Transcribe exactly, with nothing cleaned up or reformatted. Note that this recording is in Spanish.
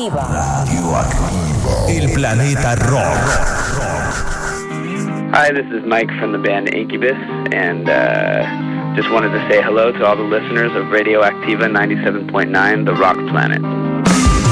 Radioactiva. El planeta rock. Hi, this is Mike from the band Incubus, and uh, just wanted to say hello to all the listeners of Radioactiva ninety-seven point nine, The Rock Planet.